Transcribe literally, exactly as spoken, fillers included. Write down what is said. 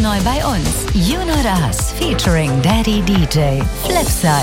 neu bei uns. You Know Das featuring Daddy D J Flipside.